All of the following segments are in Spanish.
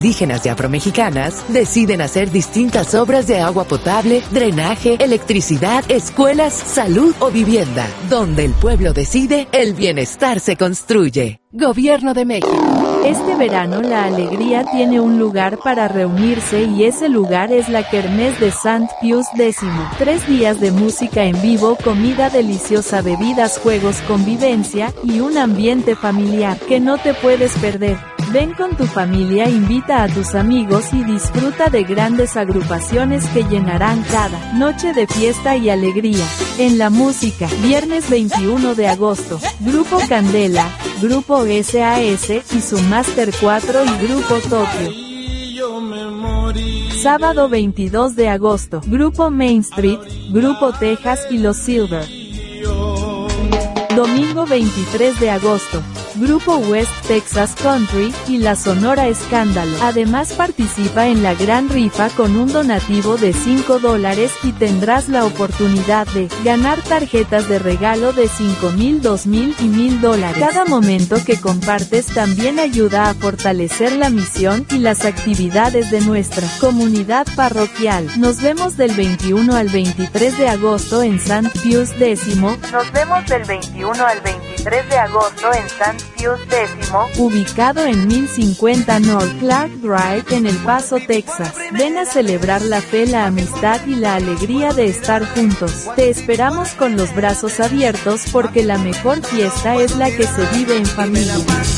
Indígenas y afromexicanas deciden hacer distintas obras de agua potable, drenaje, electricidad, escuelas, salud o vivienda. Donde el pueblo decide, el bienestar se construye. Gobierno de México. Este verano la alegría tiene un lugar para reunirse y ese lugar es la Kermés de Sant Pius X. 3 días de música en vivo, comida deliciosa, bebidas, juegos, convivencia y un ambiente familiar que no te puedes perder. Ven con tu familia, invita a tus amigos y disfruta de grandes agrupaciones que llenarán cada noche de fiesta y alegría. En la música, viernes 21 de agosto, Grupo Candela, Grupo SAS y su Master 4 y Grupo Tokio. Sábado 22 de agosto, Grupo Main Street, Grupo Texas y Los Silver. Domingo 23 de agosto, Grupo West Texas Country y la Sonora Escándalo. Además participa en la gran rifa con un donativo de $5 y tendrás la oportunidad de ganar tarjetas de regalo de $5,000, $2,000 y $1,000. Cada momento que compartes también ayuda a fortalecer la misión y las actividades de nuestra comunidad parroquial. Nos vemos del 21 al 23 de agosto en Sant Pius X. Nos vemos del 21 al 23 de agosto en Sant Pius X, ubicado en 1050 North Clark Drive en El Paso, Texas. Ven a celebrar la fe, la amistad y la alegría de estar juntos. Te esperamos con los brazos abiertos porque la mejor fiesta es la que se vive en familia.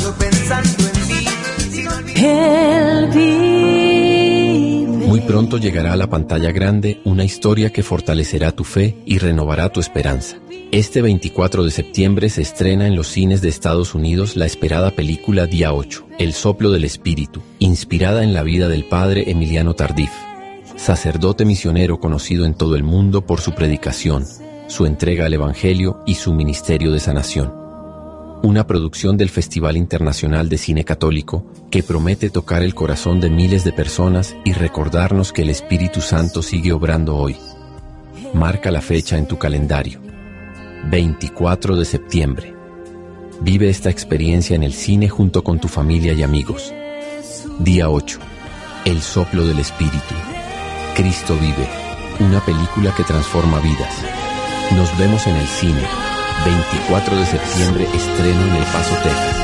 Muy pronto llegará a la pantalla grande una historia que fortalecerá tu fe y renovará tu esperanza. Este 24 de septiembre se estrena en los cines de Estados Unidos la esperada película Día 8, El soplo del espíritu, inspirada en la vida del padre Emiliano Tardif, sacerdote misionero conocido en todo el mundo por su predicación, su entrega al Evangelio y su ministerio de sanación. Una producción del Festival Internacional de Cine Católico que promete tocar el corazón de miles de personas y recordarnos que el Espíritu Santo sigue obrando hoy. Marca la fecha en tu calendario. 24 de septiembre. Vive esta experiencia en el cine junto con tu familia y amigos. Día 8. El soplo del Espíritu. Cristo vive. Una película que transforma vidas. Nos vemos en el cine. 24 de septiembre, estreno en El Paso, Texas.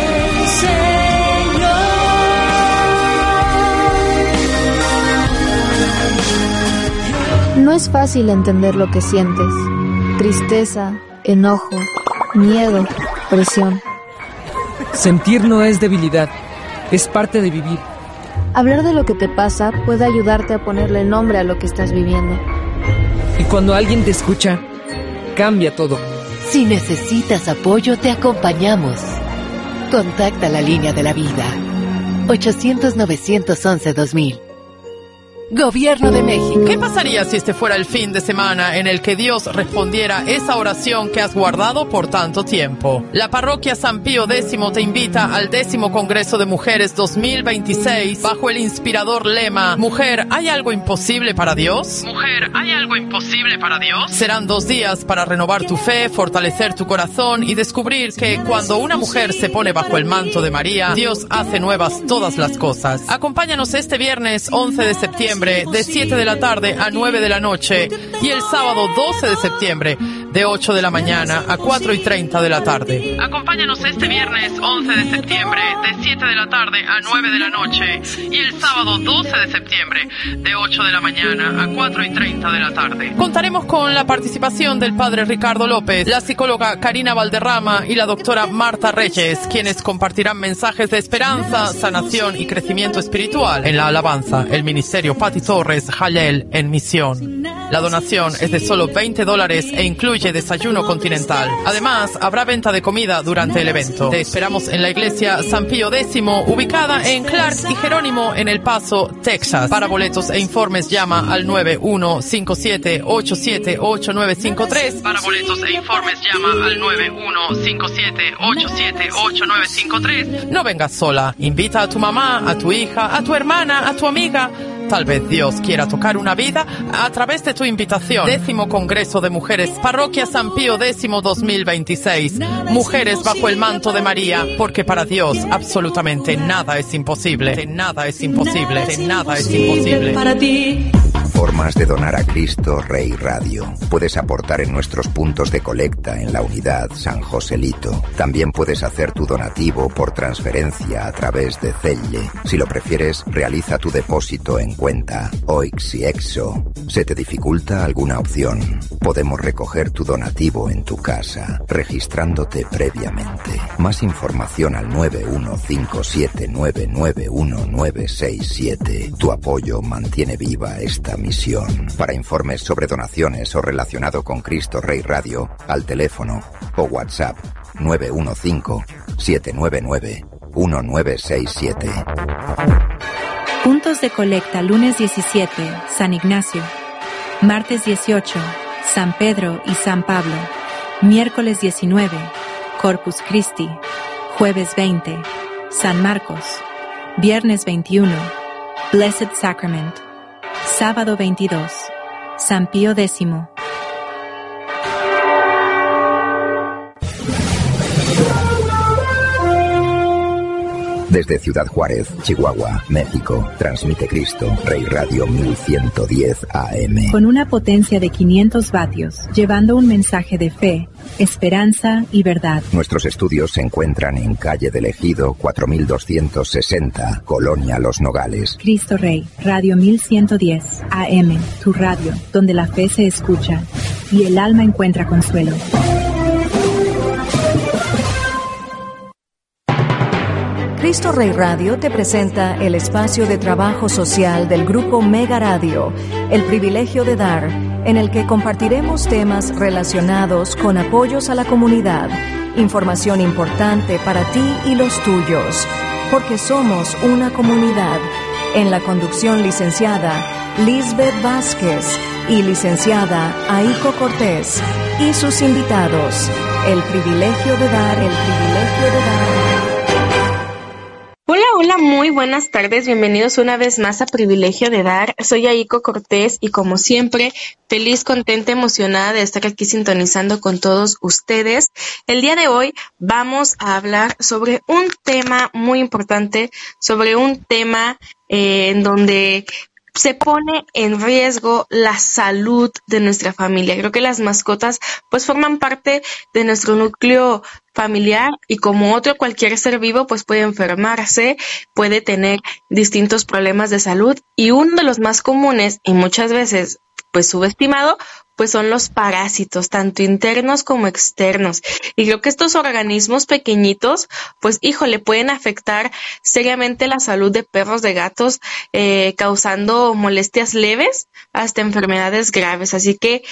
No es fácil entender lo que sientes. Tristeza, enojo, miedo, presión. Sentir no es debilidad, es parte de vivir. Hablar de lo que te pasa puede ayudarte a ponerle nombre a lo que estás viviendo. Y cuando alguien te escucha, cambia todo. Si necesitas apoyo, te acompañamos. Contacta la línea de la vida. 800-911-2000. Gobierno de México. ¿Qué pasaría si este fuera el fin de semana en el que Dios respondiera esa oración que has guardado por tanto tiempo? La parroquia San Pío X te invita al 10º Congreso de Mujeres 2026 bajo el inspirador lema Mujer, ¿hay algo imposible para Dios? Mujer, ¿hay algo imposible para Dios? Serán 2 días para renovar tu fe, fortalecer tu corazón y descubrir que cuando una mujer se pone bajo el manto de María, Dios hace nuevas todas las cosas. Acompáñanos este viernes 11 de septiembre de 7 de la tarde a 9 de la noche y el sábado 12 de septiembre de 8 de la mañana a 4:30 de la tarde. Acompáñanos este viernes 11 de septiembre de 7 de la tarde a 9 de la noche y el sábado 12 de septiembre de 8 de la mañana a 4:30 de la tarde. Contaremos con la participación del padre Ricardo López, la psicóloga Karina Valderrama y la doctora Marta Reyes, quienes compartirán mensajes de esperanza, sanación y crecimiento espiritual en la alabanza, el ministerio Pati Torres Jalel en misión. La donación es de solo $20 e incluye desayuno continental. Además, habrá venta de comida durante el evento. Te esperamos en la iglesia San Pío X, ubicada en Clark y Jerónimo en El Paso, Texas. Para boletos e informes llama al 9157878953. Para boletos e informes llama al 9157878953. No vengas sola. Invita a tu mamá, a tu hija, a tu hermana, a tu amiga. Tal vez Dios quiera tocar una vida a través de tu invitación. 10º Congreso de Mujeres, Parroquia San Pío X 2026. Mujeres bajo el manto de María, porque para Dios absolutamente nada es imposible. Nada es imposible. Nada es imposible para ti. Formas de donar a Cristo Rey Radio. Puedes aportar en nuestros puntos de colecta en la unidad San Joselito. También puedes hacer tu donativo por transferencia a través de Zelle. Si lo prefieres, realiza tu depósito en cuenta OIX y EXO. ¿Se te dificulta alguna opción? Podemos recoger tu donativo en tu casa, registrándote previamente. Más información al 915799197. Tu apoyo mantiene viva esta misión. Para informes sobre donaciones o relacionado con Cristo Rey Radio, al teléfono o WhatsApp 915-799-1967. Puntos de colecta lunes 17, San Ignacio. Martes 18, San Pedro y San Pablo. Miércoles 19, Corpus Christi. Jueves 20, San Marcos. Viernes 21, Blessed Sacrament. Sábado 22, San Pío X. Desde Ciudad Juárez, Chihuahua, México, transmite Cristo Rey Radio 1110 AM. Con una potencia de 500 vatios, llevando un mensaje de fe, esperanza y verdad. Nuestros estudios se encuentran en calle del Ejido 4260, Colonia Los Nogales. Cristo Rey, Radio 1110 AM, tu radio, donde la fe se escucha y el alma encuentra consuelo. Cristo Rey Radio te presenta el espacio de trabajo social del Grupo Mega Radio, El Privilegio de Dar, en el que compartiremos temas relacionados con apoyos a la comunidad, información importante para ti y los tuyos, porque somos una comunidad. En la conducción licenciada Lisbeth Vázquez y licenciada Aiko Cortés y sus invitados. El Privilegio de Dar, El Privilegio de Dar. Hola, muy buenas tardes, bienvenidos una vez más a Privilegio de Dar. Soy Aiko Cortés y como siempre, feliz, contenta, emocionada de estar aquí sintonizando con todos ustedes. El día de hoy vamos a hablar sobre un tema muy importante, sobre un tema en donde se pone en riesgo la salud de nuestra familia. Creo que las mascotas pues forman parte de nuestro núcleo familiar y como otro cualquier ser vivo pues puede enfermarse, puede tener distintos problemas de salud y uno de los más comunes y muchas veces pues subestimado pues son los parásitos, tanto internos como externos. Y creo que estos organismos pequeñitos, pues híjole, pueden afectar seriamente la salud de perros, de gatos, causando molestias leves hasta enfermedades graves. Así que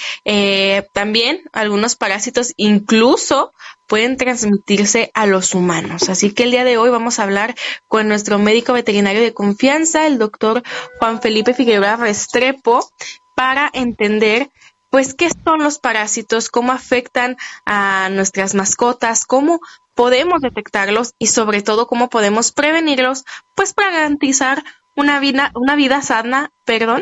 también algunos parásitos incluso pueden transmitirse a los humanos. Así que el día de hoy vamos a hablar con nuestro médico veterinario de confianza, el doctor Juan Felipe Figueroa Restrepo, para entender pues qué son los parásitos, cómo afectan a nuestras mascotas, cómo podemos detectarlos y sobre todo cómo podemos prevenirlos, pues para garantizar una vida sana,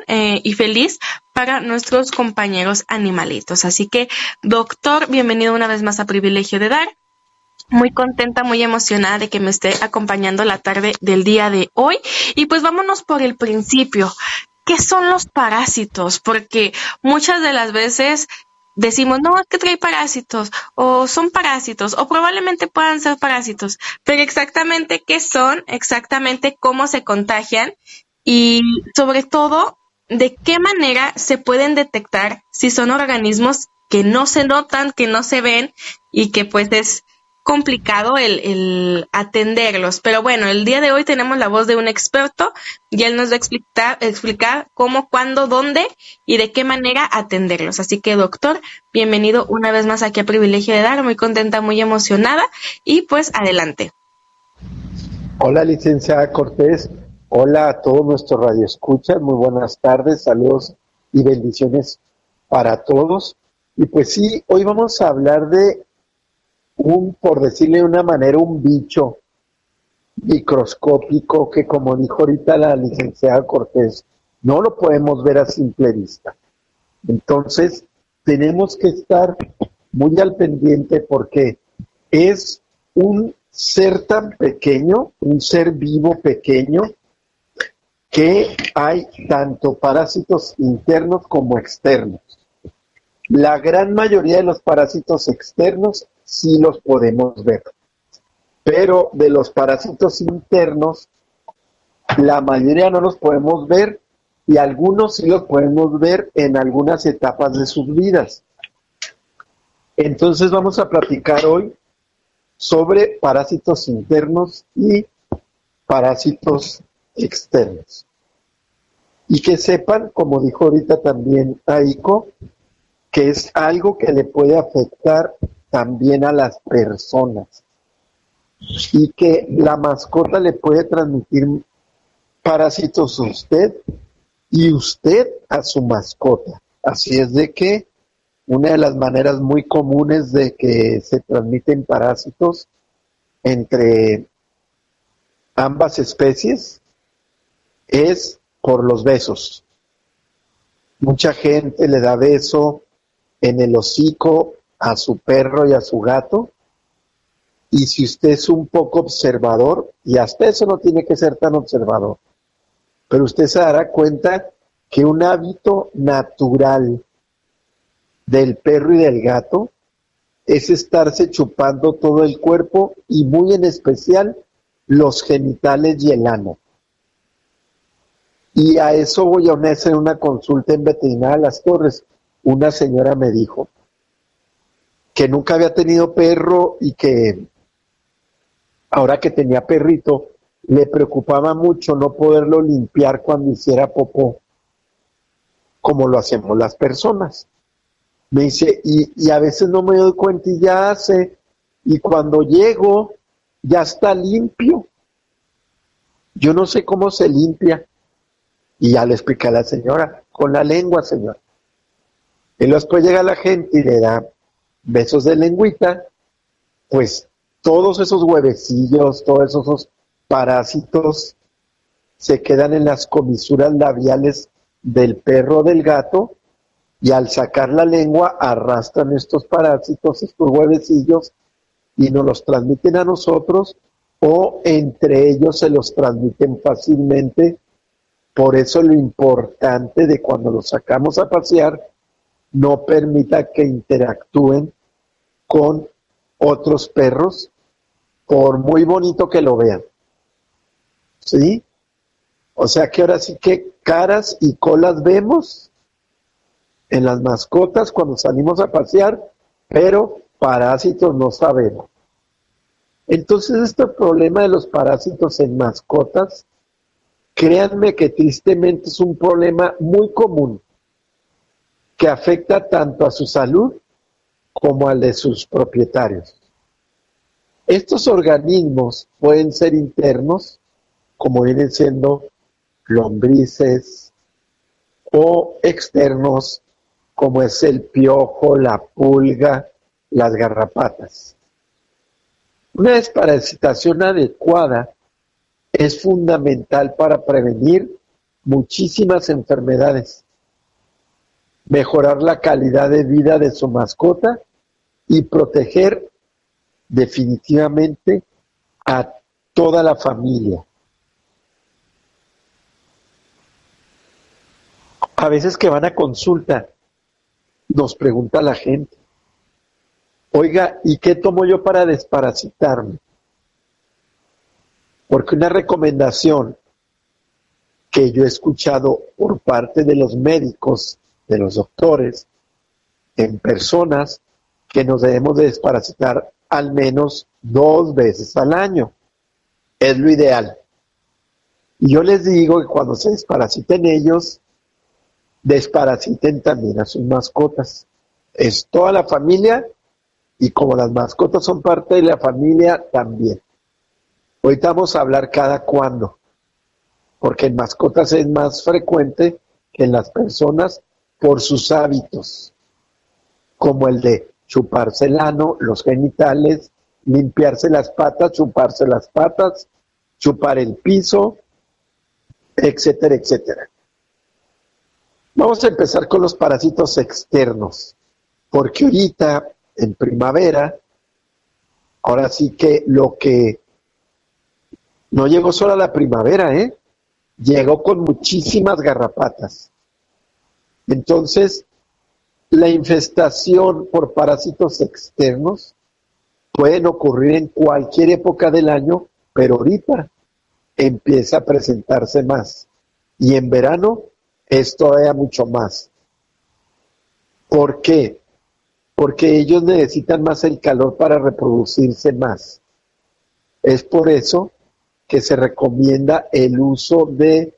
y feliz para nuestros compañeros animalitos. Así que, doctor, bienvenido una vez más a Privilegio de Dar. Muy contenta, muy emocionada de que me esté acompañando la tarde del día de hoy. Y pues vámonos por el principio. ¿Qué son los parásitos? Porque muchas de las veces decimos, no, es que trae parásitos, o son parásitos, o probablemente puedan ser parásitos, pero exactamente qué son, exactamente cómo se contagian y sobre todo de qué manera se pueden detectar si son organismos que no se notan, que no se ven y que pues es complicado el atenderlos. Pero bueno, el día de hoy tenemos la voz de un experto y él nos va a explicar cómo, cuándo, dónde y de qué manera atenderlos. Así que, doctor, bienvenido una vez más aquí a Privilegio de Dar. Muy contenta, muy emocionada y pues adelante. Hola, licenciada Cortés. Hola a todos nuestros radioescuchas. Muy buenas tardes, saludos y bendiciones para todos. Y pues sí, hoy vamos a hablar de por decirle de una manera, un bicho microscópico que, como dijo ahorita la licenciada Cortés, no lo podemos ver a simple vista. Entonces, tenemos que estar muy al pendiente porque es un ser tan pequeño, un ser vivo pequeño, que hay tanto parásitos internos como externos. La gran mayoría de los parásitos externos sí los podemos ver, pero de los parásitos internos, la mayoría no los podemos ver y algunos sí los podemos ver en algunas etapas de sus vidas. Entonces vamos a platicar hoy sobre parásitos internos y parásitos externos. Y que sepan, como dijo ahorita también Aiko, que es algo que le puede afectar también a las personas y que la mascota le puede transmitir parásitos a usted y usted a su mascota. Así es de que una de las maneras muy comunes de que se transmiten parásitos entre ambas especies es por los besos. Mucha gente le da beso en el hocico a su perro y a su gato, y si usted es un poco observador, y hasta eso no tiene que ser tan observador, pero usted se dará cuenta que un hábito natural del perro y del gato es estarse chupando todo el cuerpo y muy en especial los genitales y el ano. Y a eso voy a hacer una consulta en Veterinaria Las Torres. Una señora me dijo que nunca había tenido perro y que ahora que tenía perrito le preocupaba mucho no poderlo limpiar cuando hiciera popó, como lo hacemos las personas. Me dice, y a veces no me doy cuenta y ya hace, y cuando llego ya está limpio. Yo no sé cómo se limpia. Y ya le expliqué a la señora, con la lengua, señora. Y después llega la gente y le da besos de lengüita, pues todos esos huevecillos, todos esos parásitos se quedan en las comisuras labiales del perro o del gato, y al sacar la lengua arrastran estos parásitos, estos huevecillos, y nos los transmiten a nosotros, o entre ellos se los transmiten fácilmente. Por eso lo importante de cuando los sacamos a pasear, no permita que interactúen con otros perros, por muy bonito que lo vean. ¿Sí? O sea que ahora sí que caras y colas vemos en las mascotas cuando salimos a pasear, pero parásitos no sabemos. Entonces este problema de los parásitos en mascotas, créanme que tristemente es un problema muy común que afecta tanto a su salud como al de sus propietarios. Estos organismos pueden ser internos, como vienen siendo lombrices, o externos, como es el piojo, la pulga, las garrapatas. Una desparasitación adecuada es fundamental para prevenir muchísimas enfermedades, mejorar la calidad de vida de su mascota y proteger definitivamente a toda la familia. A veces que van a consulta, nos pregunta la gente, oiga, ¿y qué tomo yo para desparasitarme? Porque una recomendación que yo he escuchado por parte de los médicos, de los doctores, en personas, que nos debemos de desparasitar al menos 2 veces al año. Es lo ideal. Y yo les digo que cuando se desparasiten ellos, desparasiten también a sus mascotas. Es toda la familia, y como las mascotas son parte de la familia, también. Ahorita vamos a hablar cada cuándo, porque en mascotas es más frecuente que en las personas por sus hábitos, como el de chuparse el ano, los genitales, limpiarse las patas, chuparse las patas, chupar el piso, etcétera, etcétera. Vamos a empezar con los parásitos externos, porque ahorita, en primavera, ahora sí que lo que no llegó solo a la primavera, llegó con muchísimas garrapatas. Entonces, la infestación por parásitos externos pueden ocurrir en cualquier época del año, pero ahorita empieza a presentarse más. Y en verano es todavía mucho más. ¿Por qué? Porque ellos necesitan más el calor para reproducirse más. Es por eso que se recomienda el uso de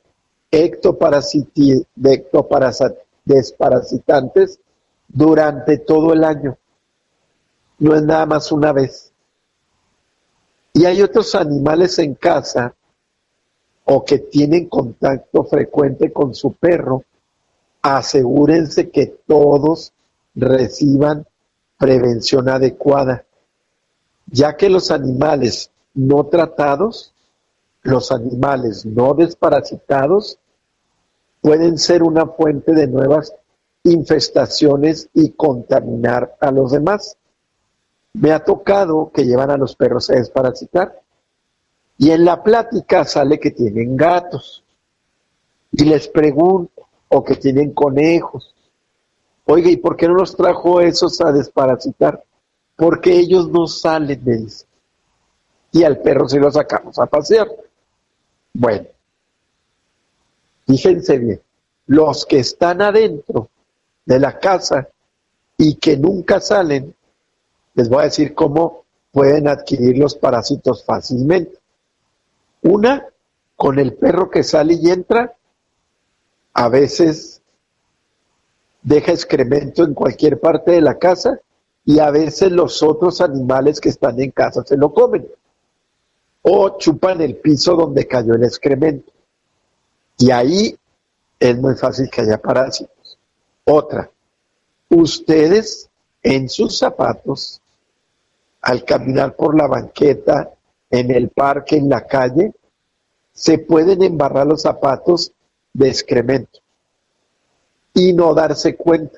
desparasitantes durante todo el año. No es nada más una vez. Y hay otros animales en casa o que tienen contacto frecuente con su perro. Asegúrense que todos reciban prevención adecuada, ya que los animales no tratados, los animales no desparasitados, pueden ser una fuente de nuevas infestaciones y contaminar a los demás. Me ha tocado que llevan a los perros a desparasitar y en la plática sale que tienen gatos y les pregunto, o que tienen conejos. Oiga, ¿y por qué no los trajo esos a desparasitar? Porque ellos no salen, me dice. Y al perro sí lo sacamos a pasear. Bueno, fíjense bien, los que están adentro de la casa y que nunca salen, les voy a decir cómo pueden adquirir los parásitos fácilmente. Una, con el perro que sale y entra, a veces deja excremento en cualquier parte de la casa y a veces los otros animales que están en casa se lo comen o chupan el piso donde cayó el excremento y ahí es muy fácil que haya parásitos. Otra, ustedes en sus zapatos, al caminar por la banqueta, en el parque, en la calle, se pueden embarrar los zapatos de excremento y no darse cuenta.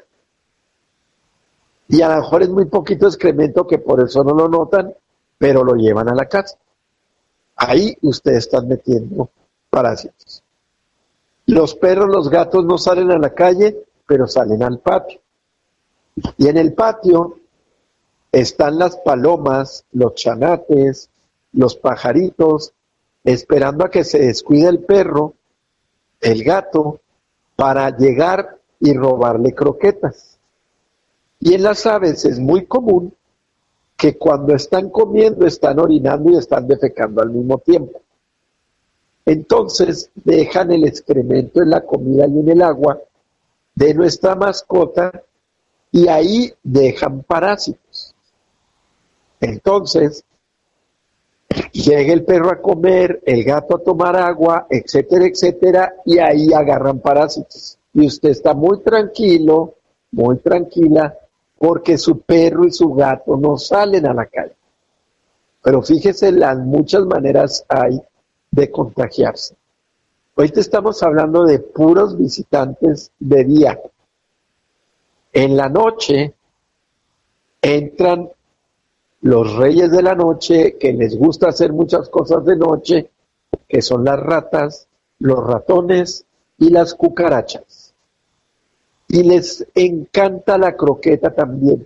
Y a lo mejor es muy poquito excremento que por eso no lo notan, pero lo llevan a la casa. Ahí ustedes están metiendo parásitos. Los perros, los gatos no salen a la calle, pero salen al patio. Y en el patio están las palomas, los chanates, los pajaritos, esperando a que se descuide el perro, el gato, para llegar y robarle croquetas. Y en las aves es muy común que cuando están comiendo están orinando y están defecando al mismo tiempo. Entonces dejan el excremento en la comida y en el agua de nuestra mascota y ahí dejan parásitos. Entonces llega el perro a comer, el gato a tomar agua, etcétera, etcétera, y ahí agarran parásitos. Y usted está muy tranquilo, muy tranquila, porque su perro y su gato no salen a la calle. Pero fíjese las muchas maneras hay de contagiarse. Ahorita estamos hablando de puros visitantes de día. En la noche entran los reyes de la noche, que les gusta hacer muchas cosas de noche, que son las ratas, los ratones y las cucarachas. Y les encanta la croqueta también.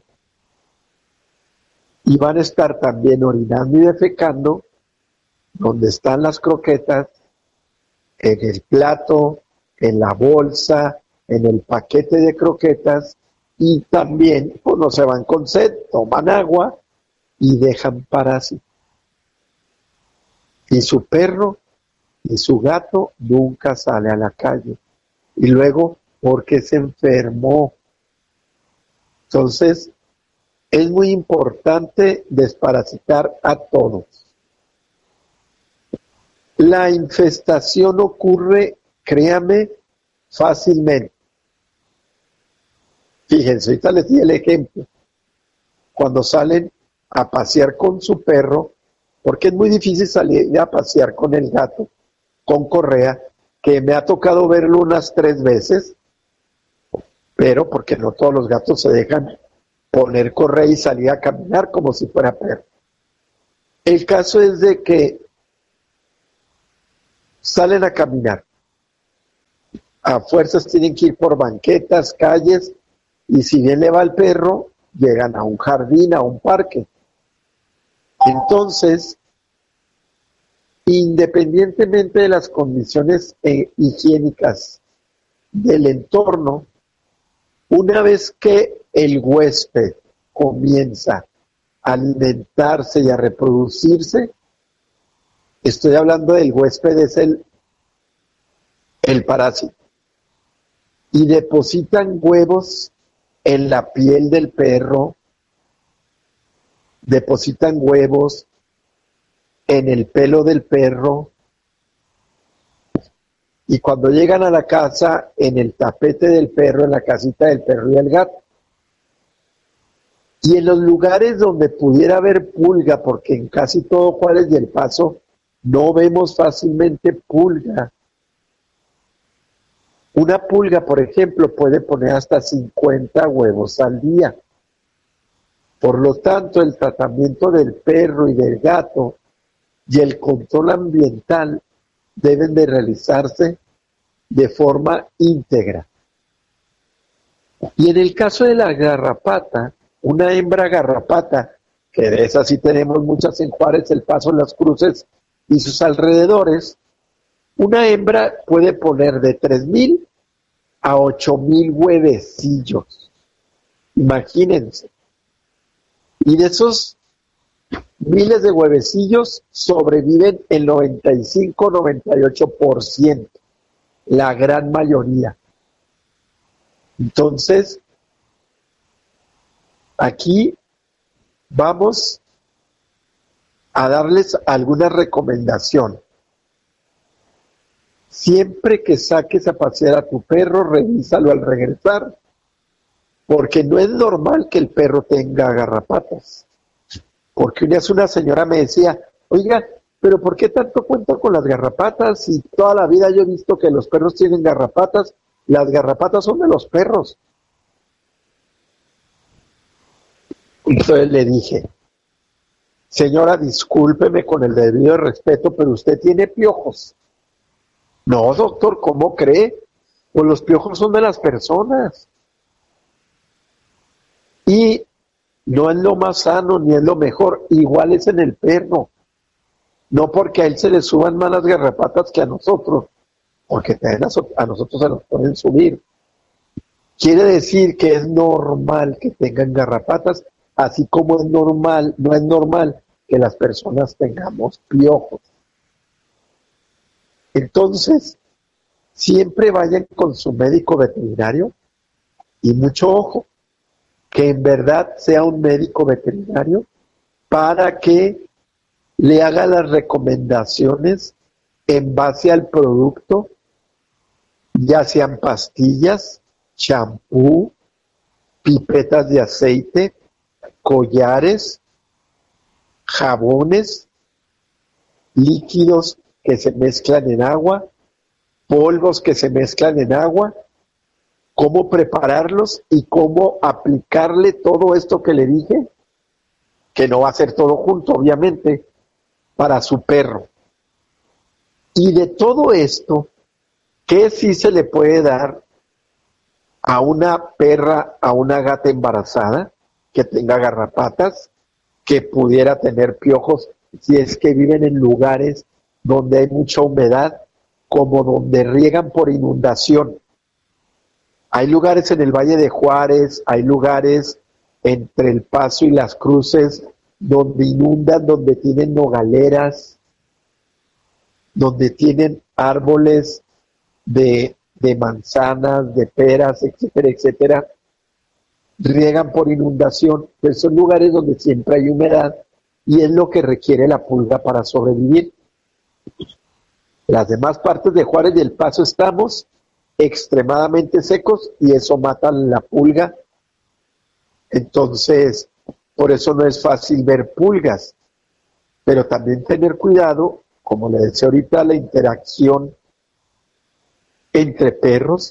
Y van a estar también orinando y defecando donde están las croquetas, en el plato, en la bolsa, en el paquete de croquetas, y también, pues no se van con sed, toman agua y dejan parásitos. Y su perro y su gato nunca sale a la calle. Y luego, porque se enfermó. Entonces, es muy importante desparasitar a todos. La infestación ocurre, créame, fácilmente. Fíjense, ahorita les di el ejemplo. Cuando salen a pasear con su perro, porque es muy difícil salir a pasear con el gato, con correa, que me ha tocado verlo unas 3 veces, pero porque no todos los gatos se dejan poner correa y salir a caminar como si fuera perro. El caso es de que salen a caminar. A fuerzas tienen que ir por banquetas, calles, y si bien le va al perro, llegan a un jardín, a un parque. Entonces, independientemente de las condiciones higiénicas del entorno, una vez que el huésped comienza a alimentarse y a reproducirse, estoy hablando del huésped, es el parásito, y depositan huevos en la piel del perro, depositan huevos en el pelo del perro, y cuando llegan a la casa, en el tapete del perro, en la casita del perro y el gato. Y en los lugares donde pudiera haber pulga, porque en casi todo Juárez y El Paso no vemos fácilmente pulga. Una pulga, por ejemplo, puede poner hasta 50 huevos al día. Por lo tanto, el tratamiento del perro y del gato y el control ambiental deben de realizarse de forma íntegra. Y en el caso de la garrapata, una hembra garrapata, que de esas sí tenemos muchas en Juárez, El Paso, Las Cruces y sus alrededores, una hembra puede poner de 3,000 a 8,000 huevecillos. Imagínense. Y de esos miles de huevecillos sobreviven el 95-98%, la gran mayoría. Entonces, aquí vamos a darles alguna recomendación. Siempre que saques a pasear a tu perro, revísalo al regresar, porque no es normal que el perro tenga garrapatas. Porque una señora me decía, oiga, pero ¿por qué tanto cuento con las garrapatas? Si toda la vida yo he visto que los perros tienen garrapatas, las garrapatas son de los perros. Entonces le dije, señora, discúlpeme con el debido respeto, pero usted tiene piojos. No, doctor, ¿cómo cree? Pues los piojos son de las personas. Y no es lo más sano ni es lo mejor, igual es en el perro. No porque a él se le suban más las garrapatas que a nosotros, porque también a nosotros se nos pueden subir. Quiere decir que es normal que tengan garrapatas, así como no es normal que las personas tengamos piojos. Entonces, siempre vayan con su médico veterinario y mucho ojo, que en verdad sea un médico veterinario para que le haga las recomendaciones en base al producto, ya sean pastillas, champú, pipetas de aceite, collares, jabones, líquidos que se mezclan en agua, polvos que se mezclan en agua, cómo prepararlos y cómo aplicarle todo esto que le dije, que no va a ser todo junto, obviamente, para su perro. Y de todo esto, ¿qué sí se le puede dar a una perra, a una gata embarazada que tenga garrapatas, que pudiera tener piojos, si es que viven en lugares donde hay mucha humedad, como donde riegan por inundación? Hay lugares en el Valle de Juárez, hay lugares entre El Paso y Las Cruces donde inundan, donde tienen nogaleras, donde tienen árboles de manzanas, de peras, etcétera, etcétera. Riegan por inundación, pues son lugares donde siempre hay humedad y es lo que requiere la pulga para sobrevivir. Las demás partes de Juárez y El Paso estamos extremadamente secos y eso mata la pulga. Entonces, por eso no es fácil ver pulgas, pero también tener cuidado, como le decía ahorita, la interacción entre perros.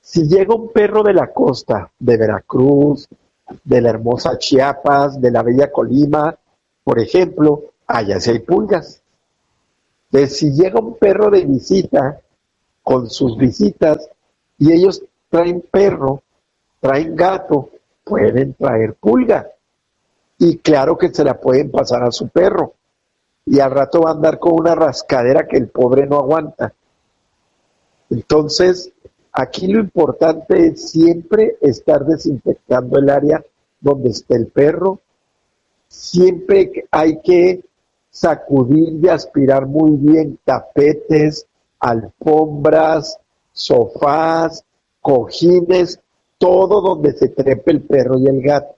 Si llega un perro de la costa, de Veracruz, de la hermosa Chiapas, de la bella Colima, por ejemplo, allá sí hay pulgas. Entonces, si llega un perro de visita con sus visitas y ellos traen perro, traen gato, pueden traer pulga. Y claro que se la pueden pasar a su perro. Y al rato va a andar con una rascadera que el pobre no aguanta. Entonces, aquí lo importante es siempre estar desinfectando el área donde esté el perro. Siempre hay que sacudir y aspirar muy bien tapetes, alfombras, sofás, cojines, todo donde se trepe el perro y el gato.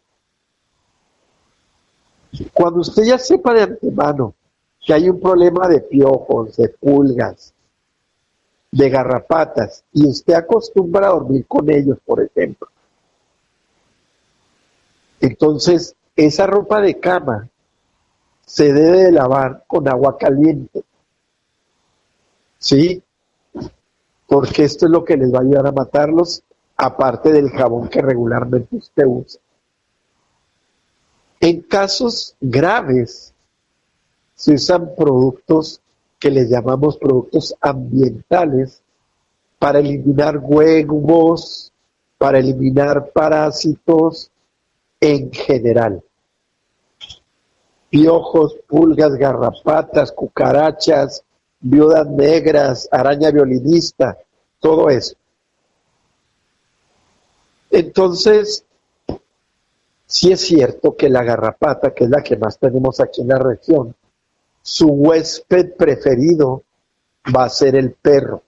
Cuando usted ya sepa de antemano que hay un problema de piojos, de pulgas, de garrapatas, y usted acostumbra a dormir con ellos, por ejemplo, entonces esa ropa de cama se debe de lavar con agua caliente, ¿sí? Porque esto es lo que les va a ayudar a matarlos, aparte del jabón que regularmente usted usa. En casos graves, se usan productos que les llamamos productos ambientales para eliminar huevos, para eliminar parásitos en general. Piojos, pulgas, garrapatas, cucarachas, viudas negras, araña violinista, todo eso. Entonces, sí es cierto que la garrapata, que es la que más tenemos aquí en la región, su huésped preferido va a ser el perro.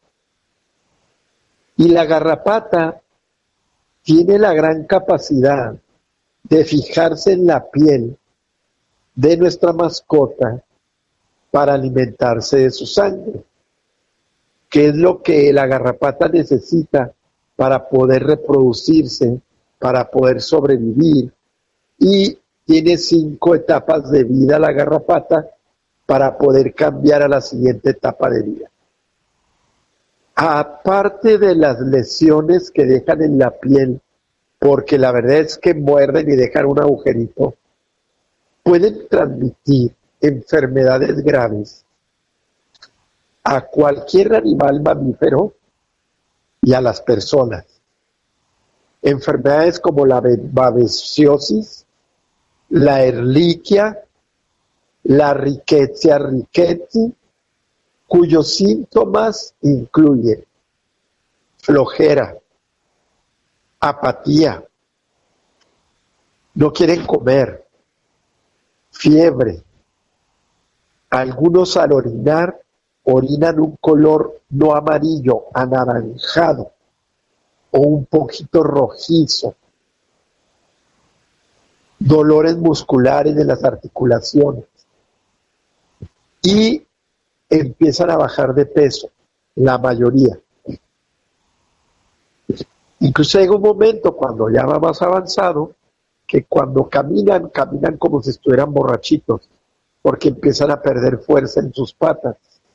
Y la garrapata tiene la gran capacidad de fijarse en la piel de nuestra mascota para alimentarse de su sangre, que es lo que la garrapata necesita para poder reproducirse, para poder sobrevivir, y tiene 5 etapas de vida la garrapata para poder cambiar a la siguiente etapa de vida. Aparte de las lesiones que dejan en la piel, porque la verdad es que muerden y dejan un agujerito, pueden transmitir enfermedades graves a cualquier animal mamífero y a las personas. Enfermedades como la babesiosis, la erliquia, la rickettsia rickettsii, cuyos síntomas incluyen flojera, apatía, no quieren comer, fiebre. Algunos al orinar orinan un color no amarillo, anaranjado o un poquito rojizo. Dolores musculares de las articulaciones y empiezan a bajar de peso, la mayoría. Incluso llega un momento cuando ya va más avanzado que cuando caminan como si estuvieran borrachitos, porque empiezan a perder fuerza en sus patas.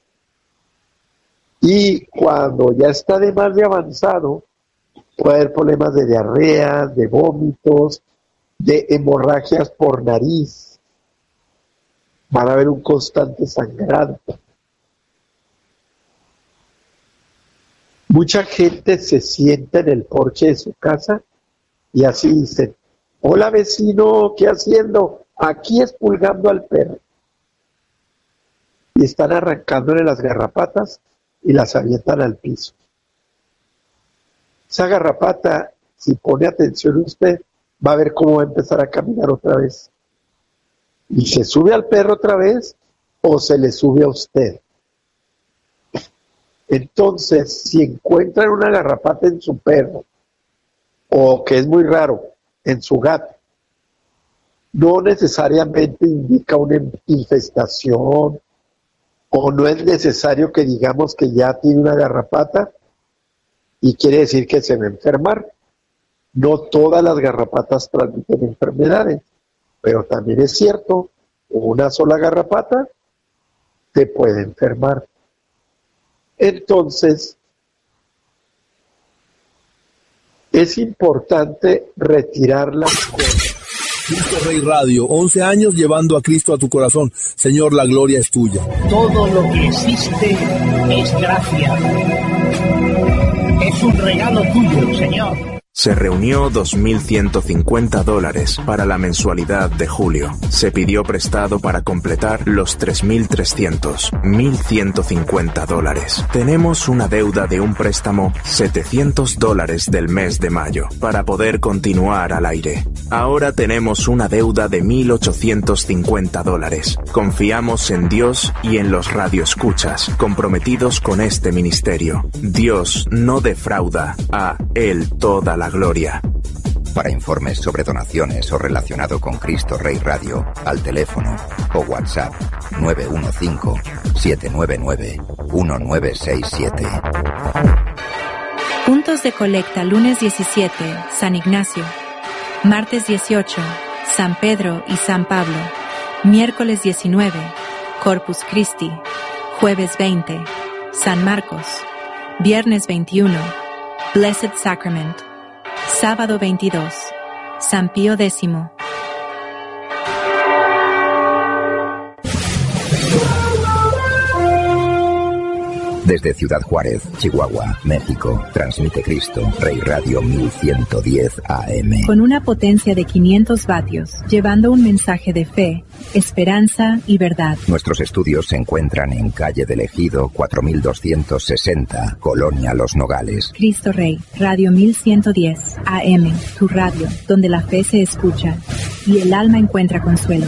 Y cuando ya está de más de avanzado, puede haber problemas de diarrea, de vómitos, de hemorragias por nariz. Van a haber un constante sangrado. Mucha gente se sienta en el porche de su casa y así dicen: hola vecino, ¿qué haciendo? Aquí expulgando al perro. Y están arrancándole las garrapatas y las avientan al piso. Esa garrapata, si pone atención usted, va a ver cómo va a empezar a caminar otra vez. Y se sube al perro otra vez o se le sube a usted. Entonces, si encuentran una garrapata en su perro, o que es muy raro, en su gato, no necesariamente indica una infestación, o no es necesario que digamos que ya tiene una garrapata y quiere decir que se va a enfermar. No todas las garrapatas transmiten enfermedades, pero también es cierto, una sola garrapata te puede enfermar. Entonces, es importante retirar las cosas. Cristo Rey Radio, 11 años llevando a Cristo a tu corazón. Señor, la gloria es tuya. Todo lo que existe es gracia. Es un regalo tuyo, Señor. Se reunió $2.150 para la mensualidad de julio. Se pidió prestado para completar los $3.300, $1.150. Tenemos una deuda de un préstamo $700 del mes de mayo para poder continuar al aire. Ahora tenemos una deuda de $1.850. Confiamos en Dios y en los radioescuchas comprometidos con este ministerio. Dios no defrauda, a Él toda la gloria. Para informes sobre donaciones o relacionado con Cristo Rey Radio, al teléfono o WhatsApp 915-799-1967. Puntos de colecta lunes 17, San Ignacio. Martes 18, San Pedro y San Pablo. Miércoles 19, Corpus Christi. Jueves 20, San Marcos. Viernes 21, Blessed Sacrament. Sábado 22, San Pío X. Desde Ciudad Juárez, Chihuahua, México, transmite Cristo Rey Radio 1110 AM. Con una potencia de 500 vatios, llevando un mensaje de fe, esperanza y verdad. Nuestros estudios se encuentran en calle del Ejido 4260, Colonia Los Nogales. Cristo Rey, Radio 1110 AM, tu radio, donde la fe se escucha y el alma encuentra consuelo.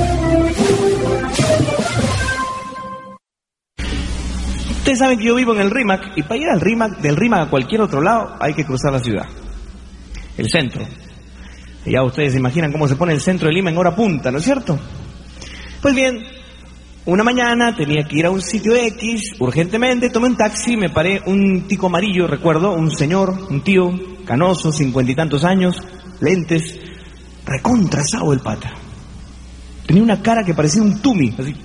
Ustedes saben que yo vivo en el RIMAC, y para ir al RIMAC, del RIMAC a cualquier otro lado, hay que cruzar la ciudad. El centro. Y ya ustedes se imaginan cómo se pone el centro de Lima en hora punta, ¿no es cierto? Pues bien, una mañana tenía que ir a un sitio X, urgentemente, tomé un taxi, me paré, un tico amarillo, recuerdo, un señor, un tío, canoso, 50 y tantos años, lentes, recontrasado el pata. Tenía una cara que parecía un tumi, así.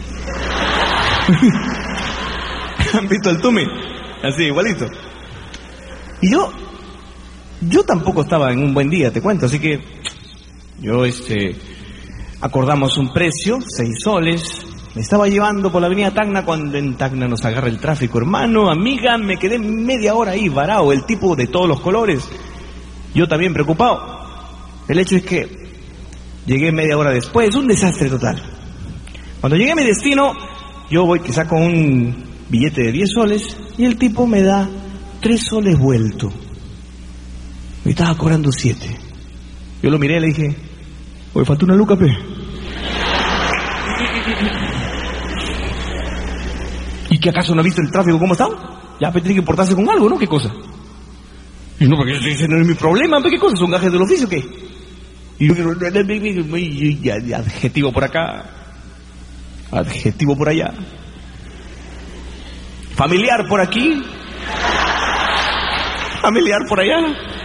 ¿Han visto el Tumi? Así, igualito. Y yo tampoco estaba en un buen día, te cuento, así que yo, acordamos un precio, 6 soles, me estaba llevando por la avenida Tacna, cuando en Tacna nos agarra el tráfico, hermano, amiga, me quedé media hora ahí, varado, el tipo de todos los colores, yo también preocupado. El hecho es que llegué media hora después, un desastre total. Cuando llegué a mi destino, yo voy que saco un billete de 10 soles y el tipo me da 3 soles vuelto. Me estaba cobrando 7. Yo lo miré y le dije, oye, falta una luca, pe. ¿Y qué acaso no ha visto el tráfico cómo está? Ya, pe, tiene que portarse con algo, ¿no? ¿Qué cosa? Y no, porque ese no es mi problema, pe, ¿qué cosa? ¿Son gajes del oficio o qué? Y yo, adjetivo por acá, adjetivo por allá. Familiar por aquí, familiar por allá.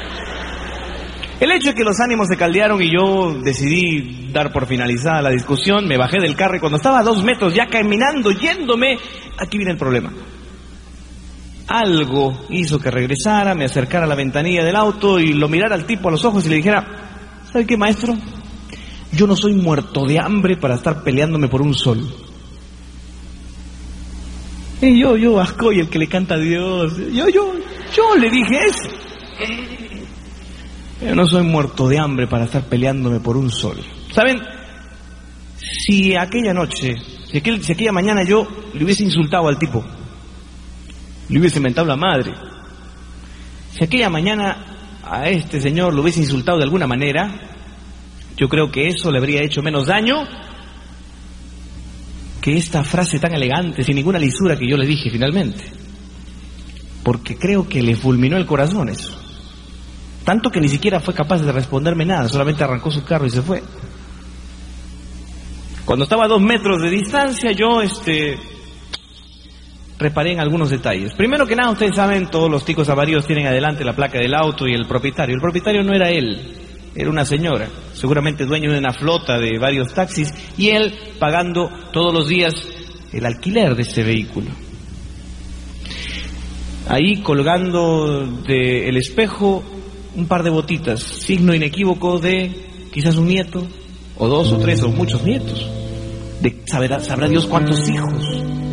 El hecho es que los ánimos se caldearon y yo decidí dar por finalizada la discusión. Me bajé del carro y cuando estaba a 2 metros ya caminando, yéndome, aquí viene el problema. Algo hizo que regresara, me acercara a la ventanilla del auto y lo mirara al tipo a los ojos y le dijera, ¿sabe qué, maestro? Yo no soy muerto de hambre para estar peleándome por un sol. Y yo, Ascoy, el que le canta a Dios. Yo le dije eso. Yo no soy muerto de hambre para estar peleándome por un sol. ¿Saben? Si aquella noche, si aquella mañana yo le hubiese insultado al tipo, le hubiese mentado la madre, si aquella mañana a este señor lo hubiese insultado de alguna manera, yo creo que eso le habría hecho menos daño que esta frase tan elegante, sin ninguna lisura que yo le dije finalmente. Porque creo que le fulminó el corazón eso. Tanto que ni siquiera fue capaz de responderme nada, solamente arrancó su carro y se fue. Cuando estaba a 2 metros de distancia, yo reparé en algunos detalles. Primero que nada, ustedes saben, todos los ticos avarios tienen adelante la placa del auto y el propietario. El propietario no era él, era una señora, seguramente dueño de una flota de varios taxis, y él pagando todos los días el alquiler de ese vehículo. Ahí colgando del espejo un par de botitas, signo inequívoco de quizás un nieto, o 2 o 3 o muchos nietos, de sabrá Dios cuántos hijos.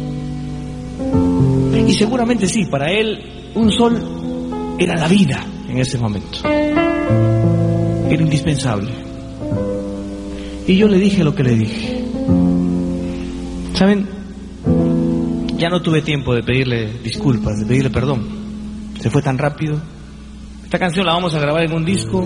Y seguramente sí, para él un sol era la vida en ese momento, era indispensable. Y yo le dije lo que le dije. ¿Saben? Ya no tuve tiempo de pedirle disculpas, de pedirle perdón. Se fue tan rápido. Esta canción la vamos a grabar en un disco.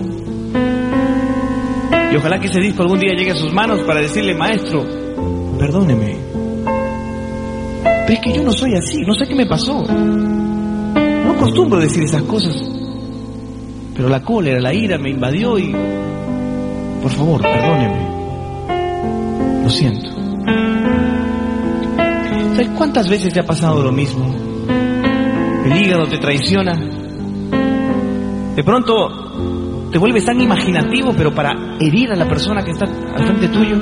Y ojalá que ese disco algún día llegue a sus manos para decirle: maestro, perdóneme. Pero es que yo no soy así, no sé qué me pasó. No acostumbro decir esas cosas. Pero la cólera, la ira me invadió y... por favor, perdóneme. Lo siento. ¿Sabes cuántas veces te ha pasado lo mismo? El hígado te traiciona. De pronto te vuelves tan imaginativo, pero para herir a la persona que está al frente tuyo.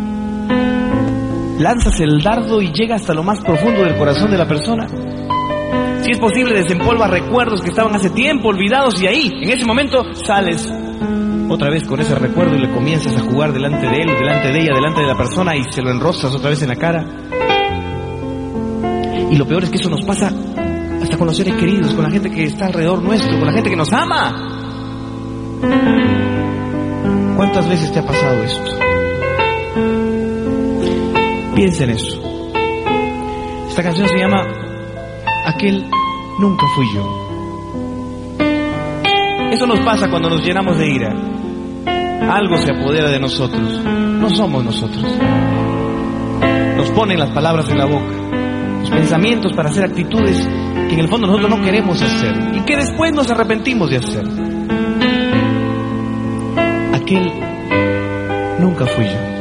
Lanzas el dardo y llega hasta lo más profundo del corazón de la persona. Si es posible, desempolvas recuerdos que estaban hace tiempo olvidados y ahí, en ese momento, sales otra vez con ese recuerdo y le comienzas a jugar delante de él, delante de ella, delante de la persona y se lo enrostras otra vez en la cara. Y lo peor es que eso nos pasa hasta con los seres queridos, con la gente que está alrededor nuestro, con la gente que nos ama. ¿Cuántas veces te ha pasado esto? Piensa en eso. Esta canción se llama Aquel nunca fui yo. Eso nos pasa cuando nos llenamos de ira. Algo se apodera de nosotros. No somos nosotros. Nos ponen las palabras en la boca, los pensamientos para hacer actitudes que en el fondo nosotros no queremos hacer y que después nos arrepentimos de hacer. Aquel nunca fui yo.